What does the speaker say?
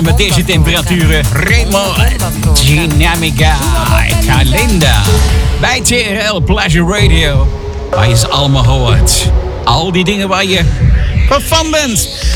Met deze temperaturen, Raymond Dynamica Kalenda. Bij TRL Pleasure Radio. Waar je ze allemaal hoort. Al die dingen waar je van bent.